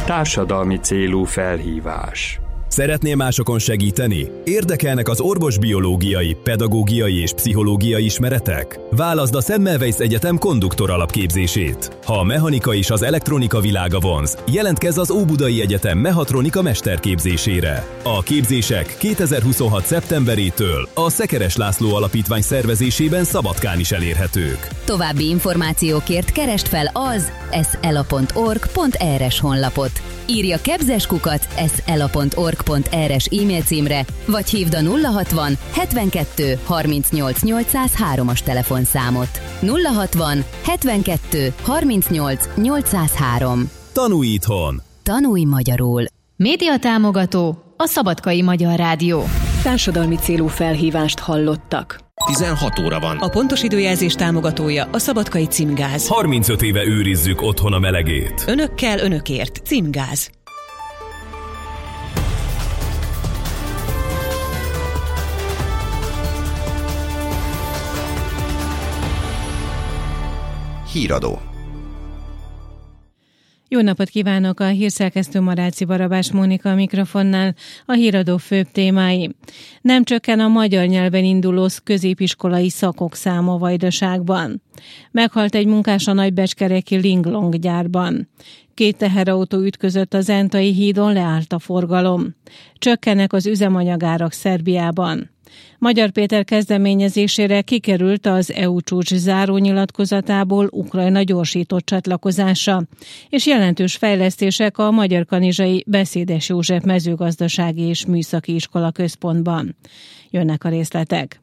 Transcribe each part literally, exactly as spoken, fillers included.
Társadalmi célú felhívás. Szeretnél másokon segíteni? Érdekelnek az orvosbiológiai, pedagógiai és pszichológiai ismeretek? Válaszd a Semmelweis Egyetem konduktor alapképzését. Ha a mechanika és az elektronika világa vonz, jelentkezz az Óbudai Egyetem mehatronika mesterképzésére. A képzések kétezer-huszonhat szeptemberétől a Szekeres László Alapítvány szervezésében Szabadkán is elérhetők. További információkért keresd fel az eszela pont org pont er-es honlapot. Írj a kebzeskukac eszela pont org pont er-es e-mail címre, vagy hívd a nulla hatvan hetvenkettő harmincnyolc nyolcszázhármas telefonszámot. nulla hatvan hetvenkettő harmincnyolc nyolcszázhárom. Tanulj itthon! Tanulj magyarul! Média támogató a Szabadkai Magyar Rádió. Társadalmi célú felhívást hallottak. tizenhat óra van. A pontos időjelzés támogatója a Szabadkai Címgáz. harmincöt éve őrizzük otthon a melegét. Önökkel, önökért. Címgáz. Híradó. Jó napot kívánok! A hírszerkesztő Maráci Barabás Mónika a mikrofonnál. A híradó főbb témái. Nem csökken a magyar nyelven induló középiskolai szakok száma Vajdaságban. Meghalt egy munkás a nagybecskereki Linglong gyárban. Két teherautó ütközött a Zentai hídon, leállt a forgalom. Csökkennek az üzemanyagárak Szerbiában. Magyar Péter kezdeményezésére kikerült az é u csúcs zárónyilatkozatából Ukrajna gyorsított csatlakozása, és jelentős fejlesztések a Magyar-Kanizsai Beszédes József mezőgazdasági és műszaki iskola központban. Jönnek a részletek.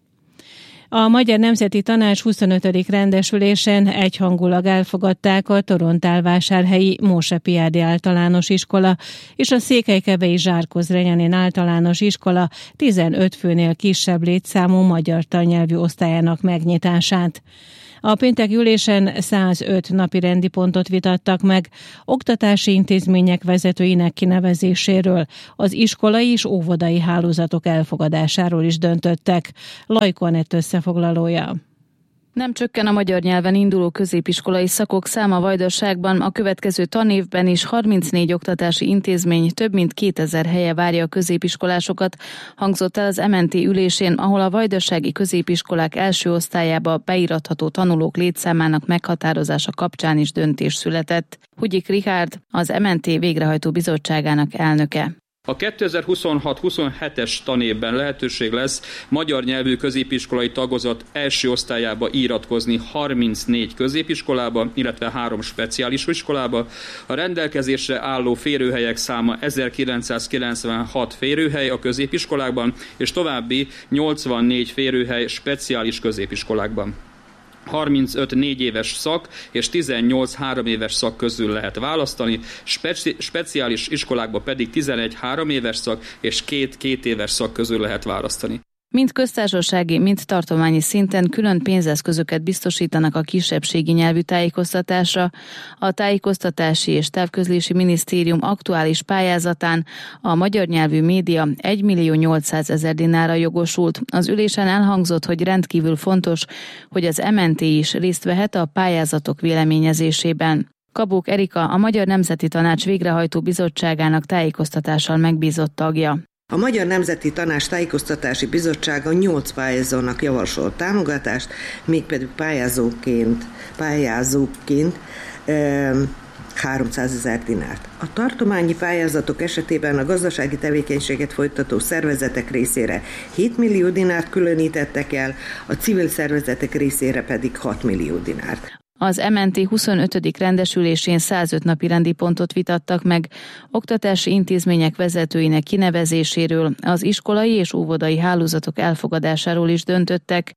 A Magyar Nemzeti Tanács huszonötödik rendesülésen egyhangulag elfogadták a Torontálvásárhelyi Móse Piádi Általános Iskola és a Székelykevei Zsárkoz-Renyanén Általános Iskola tizenöt főnél kisebb létszámú magyar tannyelvű osztályának megnyitását. A pénteki ülésen százöt napi rendi pontot vitattak meg oktatási intézmények vezetőinek kinevezéséről, az iskolai és óvodai hálózatok elfogadásáról is döntöttek. Lajko Anett összefoglalója. Nem csökken a magyar nyelven induló középiskolai szakok száma Vajdaságban, a következő tanévben is harmincnégy oktatási intézmény több mint kétezer helye várja a középiskolásokat, hangzott el az em en té ülésén, ahol a vajdasági középiskolák első osztályába beiratható tanulók létszámának meghatározása kapcsán is döntés született. Hugyik Richárd, az em en té végrehajtó bizottságának elnöke. A kétezer-huszonhat huszonhetes tanévben lehetőség lesz magyar nyelvű középiskolai tagozat első osztályába iratkozni harmincnégy középiskolába, illetve három speciális iskolába. A rendelkezésre álló férőhelyek száma ezerkilencszázkilencvenhat férőhely a középiskolákban, és további nyolcvannégy férőhely speciális középiskolákban. harmincöt négy éves szak és tizennyolc három éves szak közül lehet választani, speci- speciális iskolákba pedig tizenegy három éves szak és két két éves szak közül lehet választani. Mind köztársasági, mind tartományi szinten külön pénzeszközöket biztosítanak a kisebbségi nyelvű tájékoztatásra. A Tájékoztatási és Távközlési Minisztérium aktuális pályázatán a magyar nyelvű média egymillió nyolcszázezer dinárra jogosult. Az ülésen elhangzott, hogy rendkívül fontos, hogy az em en té is részt vehet a pályázatok véleményezésében. Kabók Erika, a Magyar Nemzeti Tanács végrehajtó bizottságának tájékoztatással megbízott tagja. A Magyar Nemzeti Tanács Tájékoztatási Bizottsága nyolc pályázónak javasolt támogatást, mégpedig pályázóként, pályázóként e, háromszázezer dinárt. A tartományi pályázatok esetében a gazdasági tevékenységet folytató szervezetek részére hét millió dinárt különítettek el, a civil szervezetek részére pedig hat millió dinárt. Az em en té huszonötödik rendesülésén százöt napi rendi pontot vitattak meg oktatási intézmények vezetőinek kinevezéséről, az iskolai és óvodai hálózatok elfogadásáról is döntöttek.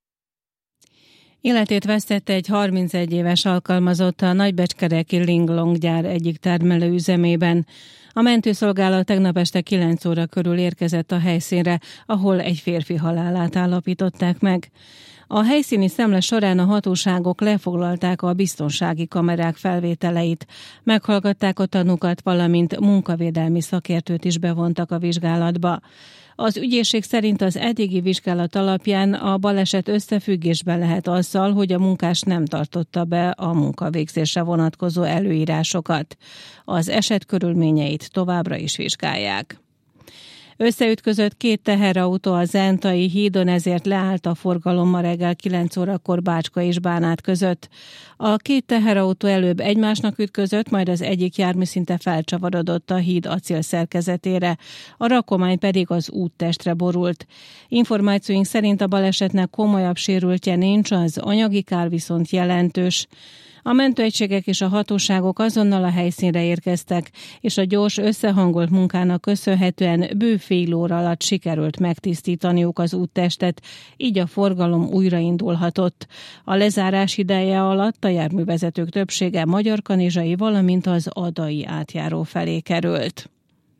Életét vesztette egy harmincegy éves alkalmazott a nagybecskereki Linglong gyár egyik termelőüzemében. A mentőszolgálat tegnap este kilenc óra körül érkezett a helyszínre, ahol egy férfi halálát állapították meg. A helyszíni szemle során a hatóságok lefoglalták a biztonsági kamerák felvételeit, meghallgatták a tanúkat, valamint munkavédelmi szakértőt is bevontak a vizsgálatba. Az ügyészség szerint az eddigi vizsgálat alapján a baleset összefüggésben lehet azzal, hogy a munkás nem tartotta be a munkavégzésre vonatkozó előírásokat. Az eset körülményeit továbbra is vizsgálják. Összeütközött két teherautó a Zentai hídon, ezért leállt a forgalom ma reggel kilenc órakor Bácska és Bánát között. A két teherautó előbb egymásnak ütközött, majd az egyik jármű szinte felcsavarodott a híd acélszerkezetére, a rakomány pedig az úttestre borult. Információink szerint a balesetnek komolyabb sérültje nincs, az anyagi kár viszont jelentős. A mentőegységek és a hatóságok azonnal a helyszínre érkeztek, és a gyors összehangolt munkának köszönhetően bő fél óra alatt sikerült megtisztítaniuk az úttestet, így a forgalom újraindulhatott. A lezárás ideje alatt a járművezetők többsége Magyarkanizsai, valamint az adai átjáró felé került.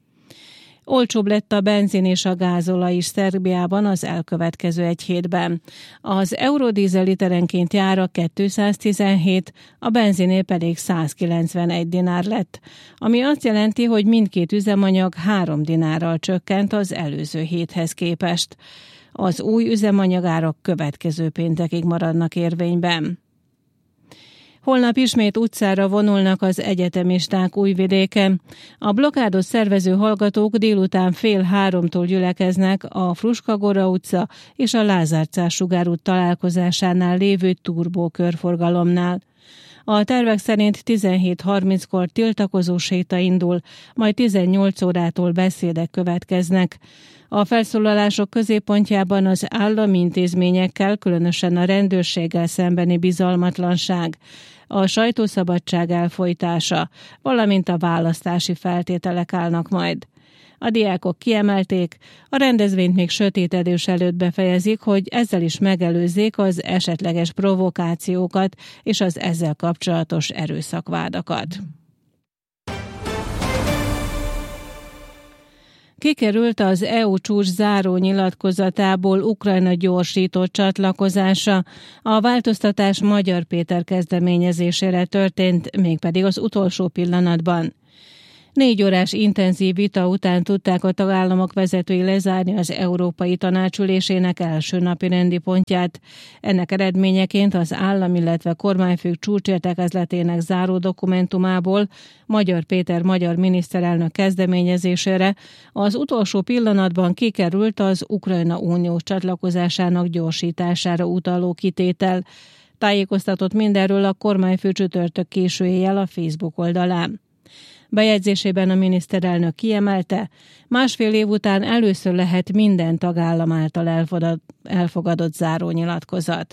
Olcsóbb lett a benzin és a gázolaj is Szerbiában az elkövetkező egy hétben. Az eurodízel literenként ára kétszáztizenhét, a benziné pedig százkilencvenegy dinár lett, ami azt jelenti, hogy mindkét üzemanyag három dinárral csökkent az előző héthez képest. Az új üzemanyagárak következő péntekig maradnak érvényben. Holnap ismét utcára vonulnak az egyetemisták Újvidéken. A blokádot szervező hallgatók délután fél háromtól gyülekeznek a Fruskagora utca és a Lázár Sugár út találkozásánál lévő Turbó körforgalomnál. A tervek szerint tizenhét harminckor tiltakozó séta indul, majd tizennyolc órától beszédek következnek. A felszólalások középpontjában az állami intézményekkel, különösen a rendőrséggel szembeni bizalmatlanság, a sajtószabadság elfojtása, valamint a választási feltételek állnak majd. A diákok kiemelték, a rendezvényt még sötétedés előtt befejezik, hogy ezzel is megelőzzék az esetleges provokációkat és az ezzel kapcsolatos erőszakvádakat. Kikerült az é u csúcs záró nyilatkozatából Ukrajna gyorsított csatlakozása. A változtatás Magyar Péter kezdeményezésére történt, mégpedig az utolsó pillanatban. Négy órás intenzív vita után tudták a tagállamok vezetői lezárni az Európai Tanács ülésének első napi rendi pontját. Ennek eredményeként az állam, illetve kormányfők csúcsértekezletének záró dokumentumából Magyar Péter magyar miniszterelnök kezdeményezésére az utolsó pillanatban kikerült az Ukrajna uniós csatlakozásának gyorsítására utaló kitétel. Tájékoztatott mindenről a kormányfő csütörtök késő éjjel a Facebook oldalán. Bejegyzésében a miniszterelnök kiemelte, másfél év után először lehet minden tagállam által elfogadott, elfogadott zárónyilatkozat.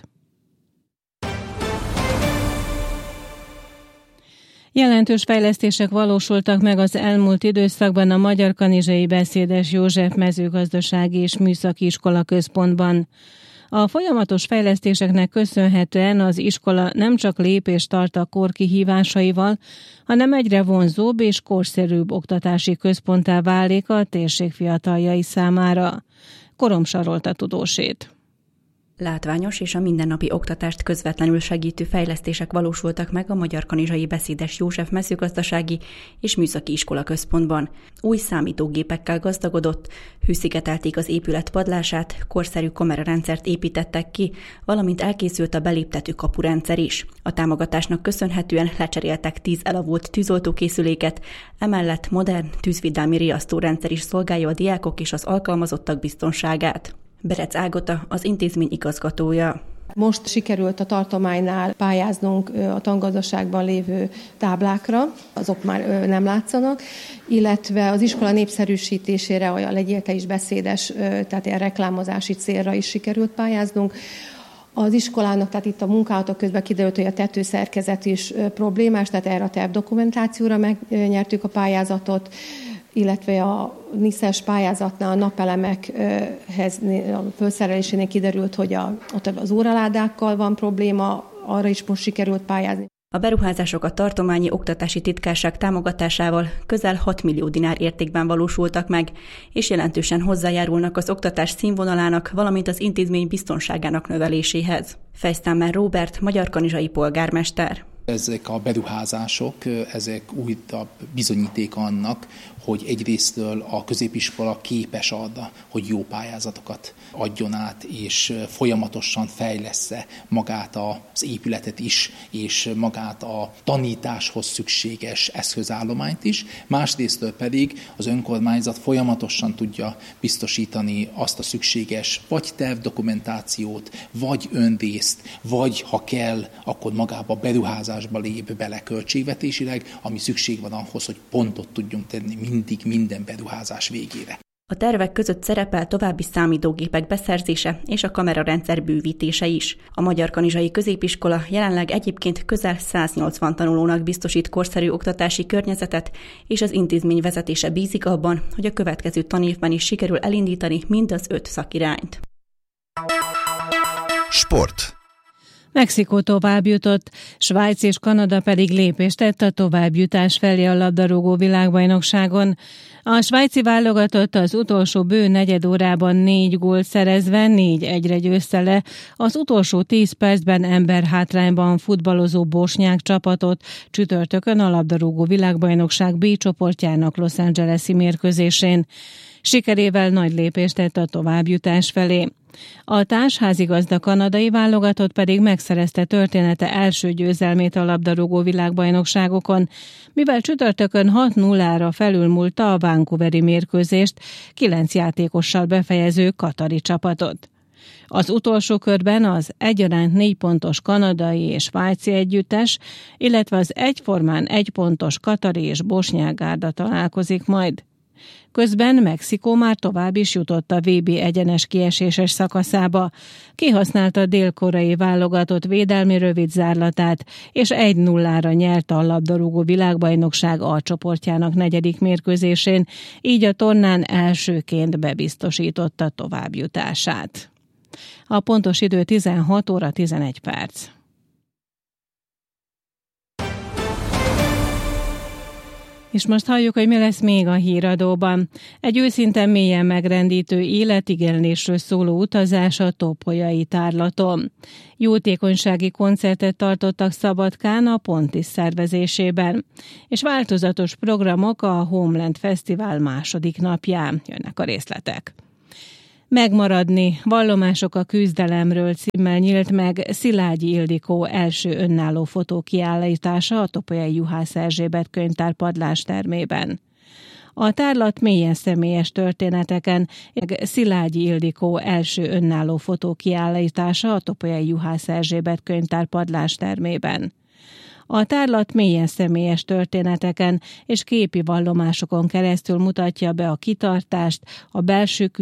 Jelentős fejlesztések valósultak meg az elmúlt időszakban a Magyarkanizsai Beszédes József Mezőgazdasági és Műszaki Iskola központban. A folyamatos fejlesztéseknek köszönhetően az iskola nem csak lépést tart a kor kihívásaival, hanem egyre vonzóbb és korszerűbb oktatási központtá válik a térség fiataljai számára. Koromsa Rolta tudósét. Látványos és a mindennapi oktatást közvetlenül segítő fejlesztések valósultak meg a Magyarkanizsai Beszédes József Mezőgazdasági és Műszaki Iskola központban. Új számítógépekkel gazdagodott, hőszigetelték az épület padlását, korszerű kamerarendszert építettek ki, valamint elkészült a beléptető kapurendszer is. A támogatásnak köszönhetően lecseréltek tíz elavult tűzoltókészüléket, emellett modern tűzvédelmi riasztórendszer is szolgálja a diákok és az alkalmazottak biztonságát. Berec Ágota, az intézmény igazgatója. Most sikerült a tartománynál pályáznunk a tangazdaságban lévő táblákra, azok már nem látszanak, illetve az iskola népszerűsítésére, olyan legyél te is beszédes, tehát ilyen reklámozási célra is sikerült pályáznunk. Az iskolának, tehát itt a munkálatok közben kiderült, hogy a tetőszerkezet is problémás, tehát erre a terv dokumentációra megnyertük a pályázatot, illetve a niszes pályázatnál a napelemekhez a felszerelésénél kiderült, hogy a, ott az óraládákkal van probléma, arra is most sikerült pályázni. A beruházások a tartományi oktatási titkárság támogatásával közel hat millió dinár értékben valósultak meg, és jelentősen hozzájárulnak az oktatás színvonalának, valamint az intézmény biztonságának növeléséhez. Fejsztámmer Róbert, magyarkanizsai polgármester. Ezek a beruházások, ezek újabb bizonyíték annak, hogy egyrésztől a középiskola képes arra, hogy jó pályázatokat adjon át, és folyamatosan fejlessze magát az épületet is, és magát a tanításhoz szükséges eszközállományt is. Másrésztől pedig az önkormányzat folyamatosan tudja biztosítani azt a szükséges vagy tervdokumentációt, vagy önrészt, vagy ha kell, akkor magába a beruházásba lép bele költségvetésileg, ami szükség van ahhoz, hogy pontot tudjunk tenni mindig minden beruházás végére. A tervek között szerepel további számítógépek beszerzése és a kamerarendszer bővítése is. A Magyarkanizsai Középiskola jelenleg egyébként közel száznyolcvan tanulónak biztosít korszerű oktatási környezetet, és az intézmény vezetése bízik abban, hogy a következő tanévben is sikerül elindítani mind az öt szakirányt. Sport. Mexikó továbbjutott, Svájc és Kanada pedig lépést tett a továbbjutás felé a labdarúgó világbajnokságon. A svájci válogatott az utolsó bő negyed órában négy gólt szerezve négy egyre győzte le az utolsó tíz percben emberhátrányban futballozó bosnyák csapatot csütörtökön a labdarúgó világbajnokság B csoportjának Los Angeles-i mérkőzésén. Sikerével nagy lépést tett a továbbjutás felé. A társházigazda kanadai válogatott pedig megszerezte története első győzelmét a labdarúgó világbajnokságokon, mivel csütörtökön hat nullára felülmúlta a vancouveri mérkőzést kilenc játékossal befejező katari csapatot. Az utolsó körben az egyaránt négy pontos kanadai és svájci együttes, illetve az egyformán egy pontos katari és bosnyák gárda találkozik majd. Közben Mexikó már tovább is jutott a vé bé egyenes kieséses szakaszába. Kihasználta a dél-koreai válogatott védelmi rövidzárlatát, és egy nullára nyerte a labdarúgó világbajnokság A csoportjának negyedik mérkőzésén, így a tornán elsőként bebiztosította továbbjutását. A pontos idő tizenhat óra tizenegy perc. És most halljuk, hogy mi lesz még a híradóban. Egy őszinte mélyen megrendítő életigenlésről szóló utazás a Topolyai tárlaton. Jótékonysági koncertet tartottak Szabadkán a Pontis szervezésében, és változatos programok a Homeland Fesztivál második napján. Jönnek a részletek. Megmaradni, vallomások a küzdelemről címmel nyílt meg Szilágyi Ildikó első önálló fotókiállítása a Topolyai Juhász Erzsébet könyvtár padlástermében. A tárlat mélyen személyes történeteken, Szilágyi Ildikó első önálló fotókiállítása a Topolyai Juhász Erzsébet könyvtár padlástermében. A tárlat mélyen személyes történeteken és képi vallomásokon keresztül mutatja be a kitartást, a belső